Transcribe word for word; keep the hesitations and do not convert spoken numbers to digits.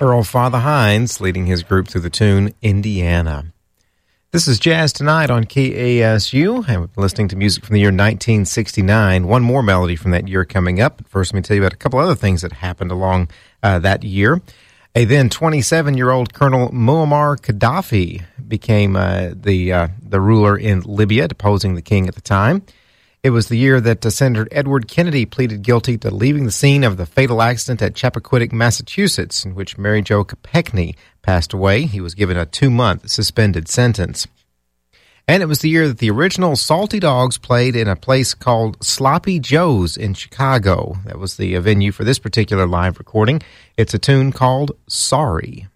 Earl Father Hines leading his group through the tune Indiana. This is Jazz Tonight on K A S U. I'm listening to music from the year nineteen sixty-nine. One more melody from that year coming up. But first, let me tell you about a couple other things that happened along uh, that year. A then twenty-seven-year-old Colonel Muammar Gaddafi became uh, the uh, the ruler in Libya, deposing the king at the time. It was the year that uh, Senator Edward Kennedy pleaded guilty to leaving the scene of the fatal accident at Chappaquiddick, Massachusetts, in which Mary Jo Kopechne passed away. He was given a two-month suspended sentence. And it was the year that the original Salty Dogs played in a place called Sloppy Joe's in Chicago. That was the venue for this particular live recording. It's a tune called Sorry.